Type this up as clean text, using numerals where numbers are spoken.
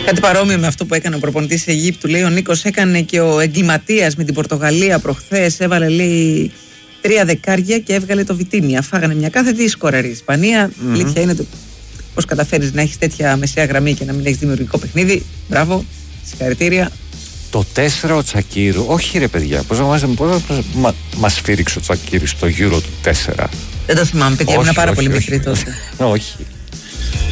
Κάτι παρόμοιο με αυτό που έκανε ο προπονητής της Αιγύπτου, λέει ο Νίκος, έκανε και ο εγκληματίας με την Πορτογαλία προχθές. Έβαλε, λέει, 3 δεκάρια και έβγαλε το Βιτίνια. Φάγανε μια κάθετη σκόραρη η Ισπανία. Αλήθεια είναι το πώς καταφέρεις να έχεις τέτοια μεσαία γραμμή και να μην έχεις δημιουργικό παιχνίδι. Μπράβο, συγχαρητήρια. Το 4 ο Τσακίρου, όχι ρε παιδιά, πώς μας σφύριξε ο Τσακίρου στο Euro του 4. Δεν το θυμάμαι, παιδιά, ήμουν πάρα πολύ μικρή τότε. Όχι.